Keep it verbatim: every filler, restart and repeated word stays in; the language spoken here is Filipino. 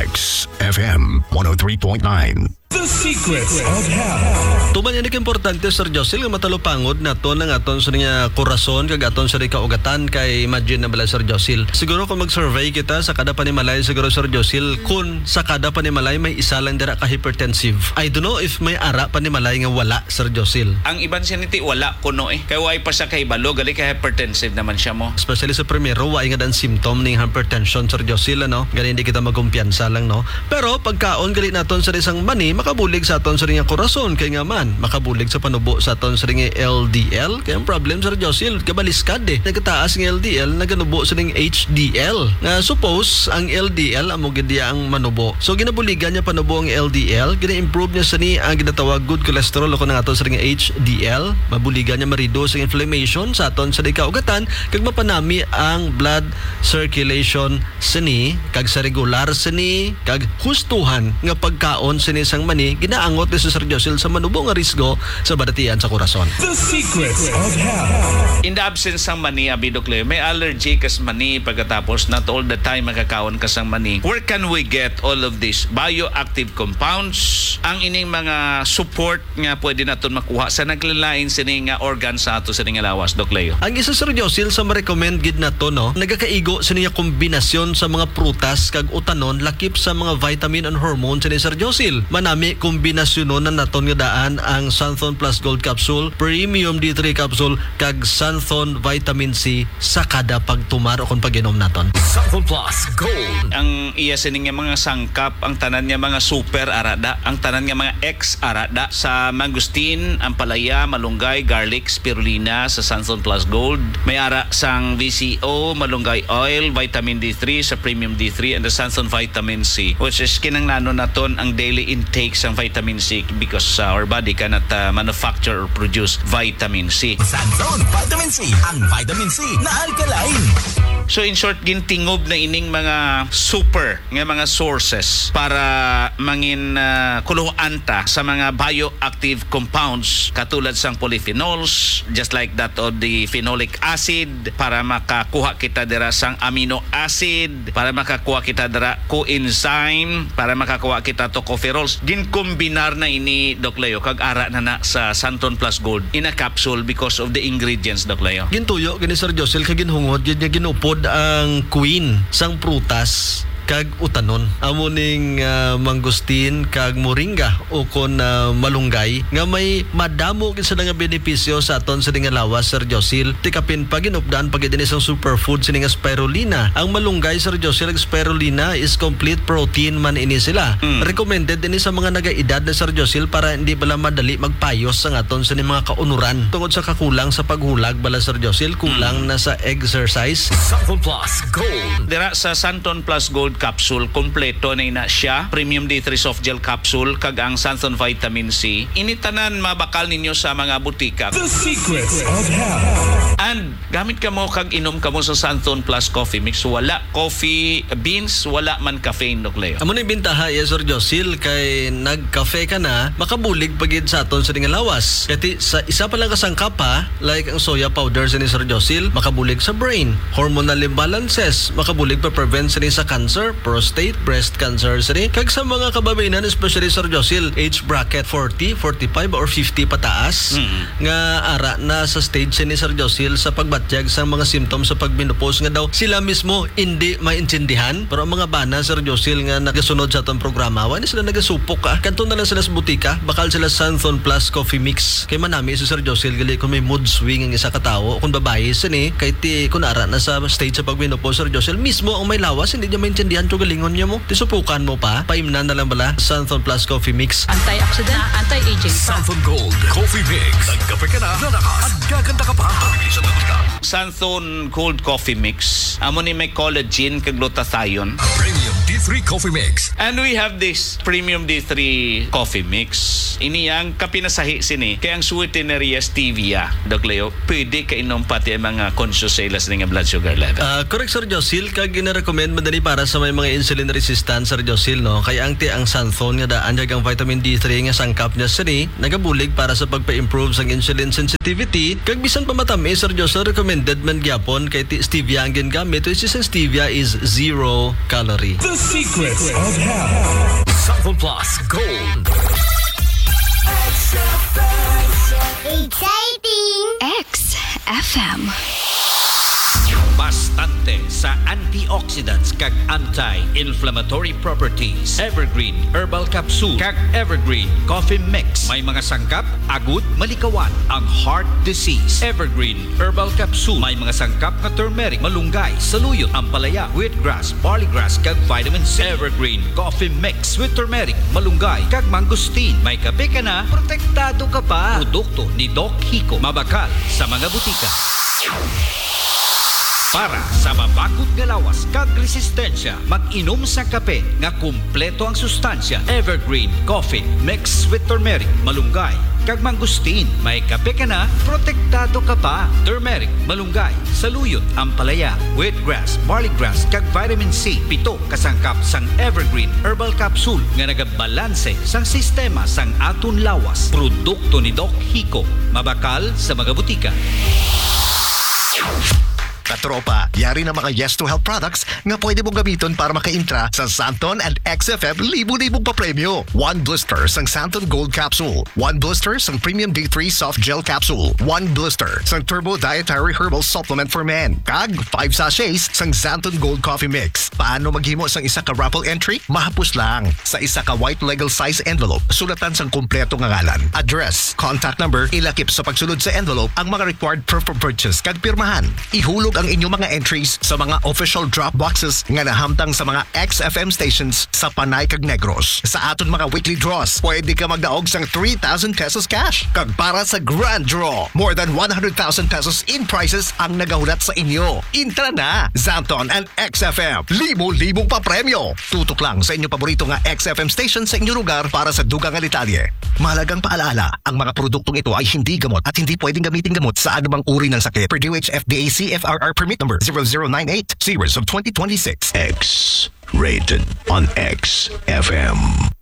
X F M one oh three point nine. The Secrets of Health. Tuman yan importante, Sir Josil, nga matalupangod na to ng aton sa nga kurason, kag aton sa kaugatan kay imagine na bala, Sir Josil. Siguro kung mag-survey kita sa kada panimalay, siguro, Sir Josil, kung sa kada panimalay may isa lang dira ka hypertensive. I don't know if may ara panimalay nga wala, Sir Josil. Ang iban siya niti wala kuno eh. Kaya why pa siya kay balo, gali kay hypertensive naman siya mo. Especially sa primero, why nga dan symptom ng hypertension, Sir Josil, ano? Gali hindi kita magkumpiyansa lang, no? Pero pagkaon gali naton sa isang mani, makabulig sa aton sa ring korason kay nga man makabulig sa panubo sa aton sa ring L D L kay ang problem, Sir Josil, kabaliskad eh nagkataas ng L D L naganubo sa ring H D L nga suppose ang L D L amo gid ang manubo, so ginabuligan niya panubo ang L D L, gina-improve niya sa ni ang ginatawag good cholesterol o nga aton sa ring H D L, mabuligan niya ma-reduce ang inflammation sa aton sa kaugatan kag mapanami ang blood circulation sa ni kag sa regular sa ni kag hustuhan nga pagkaon sa ni sang mani ginaangot ni Sir Josil sa manubo nga risgo sa badatian sa kurason. The Secrets of Health. In the absence ng mani, Abidok Leo, may allergy kas mani pagkatapos not all the time magkakaon kas ang mani. Where can we get all of these bioactive compounds? Ang ining mga support nga pwede naton makuha sa naglalain sining nga organ sa ato sining lawas, Dok Leo. Ang isa, Sir Josil, sa ma-recommend gid nato, no, nagakaigo sa niya kombinasyon sa mga prutas kag utanon lakip sa mga vitamin and hormone sa ni Sir Josil. Manami kombinasyonon na naton nga daan ang Santhon Plus Gold Capsule, Premium D three Capsule kag Santhon Vitamin C sa kada pagtumar o kung pag-inom naton. Santhon Plus Gold. Ang iya sining nga mga sangkap, ang tanan nga mga super arada, ang tanan nga mga X arada sa mangustin, ampalaya, malunggay, garlic, spirulina sa Santhon Plus Gold. May ara sang V C O, malunggay oil, vitamin D three sa Premium D three and the Santhon Vitamin C, which is kinanglanon naton ang daily intake sang vitamin C because uh, our body cannot uh, manufacture or produce vitamin C. Santhon Vitamin C, ang vitamin C na alkaline. So in short, gintingob na ining mga super nga mga sources para mangin uh, kuluanta sa mga bioactive compounds katulad sang polyphenols, just like that of the phenolic acid, para makakuha kita dira sang amino acid, para makakuha kita dira coenzyme, para makakuha kita tocopherols. Ginkombinar na ini, Doc Leo, kag ara na na sa Santhon Plus Gold in a capsule because of the ingredients, Doc Leo. Gintuyo gini, Sir Josil, kag ginhungod gid niya ginupod ang queen sang prutas kag utanon amo ning uh, mangustin kag moringa o kon uh, malunggay nga may madamo gid sa nga benepisyo sa aton sa nga lawas, Sir Josil. Tikapin pa ginupdan pag dinhi sang superfood sining spirulina. Ang malunggay, Sir Josil, ag spirulina is complete protein man ini sila. Mm. Recommended din sa mga nagaedad na, Sir Josil, para hindi bala madali magpayos sa aton sa mga kaunuran tungod sa kakulang sa paghulag bala, Sir Josil, kulang mm. na sa exercise. Santhon Plus Gold. Dira sa Santhon Plus Gold Capsule, kompleto na ina siya. Premium D three Soft Gel Capsule kag ang Santhon Vitamin C. Initanan mabakal ninyo sa mga butika. The Secrets of Health. And gamit ka mo kag inom ka mo sa Santhon Plus Coffee Mix. Wala coffee beans, wala man caffeine, Doc Leo. Amo ni bintaha, yes, Sir Josil, kay nagkafe ka na, makabulig pagid sa aton sa nga lawas. Kati sa isa pa lang kasangkap pa, like ang soya powder sa ni Sir Josil, makabulig sa brain. Hormonal imbalances, makabulig pa prevent sa ni sa cancer, prostate, breast cancer sa ni. Kag sa mga kababainan, especially, Sir Josil, age bracket forty, forty-five or fifty pataas, mm-hmm. nga ara na sa stage sa ni Sir Josil sa pagbatyag sa mga symptoms sa pagmenopause nga daw sila mismo hindi maintindihan. Pero ang mga bana, Sir Josil, nga nagasunod sa atong programa, wala sila nagasupok ka. Kanto na lang sila sa butika, bakal sila Santhon Plus Coffee Mix. Kay manami si Sir Josil, gali kung may mood swing ang isa katao, kung babae sa ni, kay ti kung ara na sa stage sa pagmenopause, Sir Josil, mismo ang may lawas, hindi niya maintindihan kung galingon niya mo. Tisupukan mo pa, paimnan na lang bala, Santhon Plus Coffee Mix. Antioxidant, anti-aging. Santhon Gold Coffee Mix. Nagkape ka na, nanakas, at gaganda ka pa. Santhon Gold Coffee Mix. Amo ni may collagen kag glutathione. Premium D three Coffee Mix. And we have this Premium D three Coffee Mix. Ini ang kapinasahi sini kay ang sweeteneria stevia, Doc Leo. Pwede ka inom pati ang mga conscious sales ng blood sugar level. Uh, correct, Sir Josil, kag gina-recommend madali para sa may mga insulin resistant, Sir Josil, no? Kaya ang ti ang Santhon nga daan ang vitamin D three nga sangkap niya sini nagabulig para sa pagpa-improve sang insulin sensitivity. Kag bisan pa matami, Sir Josil, recommended man gyapon kay ti stevia ang gingamit, which is stevia is zero calorie. The Secrets of Health. Sample Plus Gold. Exciting! X F M. Bastante sa antioxidants kag anti-inflammatory properties. Evergreen Herbal Capsule kag Evergreen Coffee Mix. May mga sangkap, agud, malikawan ang heart disease. Evergreen Herbal Capsule. May mga sangkap na turmeric, malunggay, saluyot, ampalaya, wheatgrass, barleygrass kag vitamin C. Evergreen Coffee Mix with turmeric, malunggay kag mangosteen. May kape ka na, protektado ka pa. Produkto ni Doc Hico. Mabakal sa mga butika. Para sa mabakod nga lawas kag resistensya, mag-inom sa kape nga kumpleto ang sustansya. Evergreen Coffee Mix with turmeric, malunggay kag mangosteen. May kape ka na, protektado ka pa. Turmeric, malunggay, saluyot, ampalaya, wheatgrass, barleygrass kag vitamin C. Pito kasangkap sang Evergreen Herbal Capsule nga nagabalanse sang sistema sang aton lawas. Produkto ni Doc Hico. Mabakal sa mga butika. Katropa, yari na mga Yes to Health products nga pwede mong gamiton para maka-intra sa Santon and X F M libo-libong papremyo. One blister sang Santon Gold Capsule. One blister sang Premium D three Soft Gel Capsule. One blister sang Turbo Dietary Herbal Supplement for Men. Kag five sachets sang Santon Gold Coffee Mix. Paano maghimo sang isa ka raffle entry? Mahapos lang. Sa isa ka white legal size envelope, sulatan sang kumpleto nga ngalan, address, contact number, ilakip sa pagsulod sa envelope ang mga required proof of purchase kag pirmahan. Ihulog ang inyong mga entries sa mga official drop boxes nga nahamtang sa mga X F M stations sa Panay kag Negros. Sa aton mga weekly draws, pwede ka magdaog sang three thousand pesos cash. Kag para sa grand draw, more than one hundred thousand pesos in prizes ang nagahulat sa inyo. Intra na! Santon and X F M, libo-libong papremyo. Tutok lang sa inyong paborito nga X F M station sa inyong lugar para sa dugang nga detalye. Mahalagang paalala, ang mga produktong ito ay hindi gamot at hindi pwedeng gamitin gamot sa anumang uri ng sakit. Per D O H F D A C F R R permit number zero zero nine eight, series of twenty twenty-six. X rated on X F M.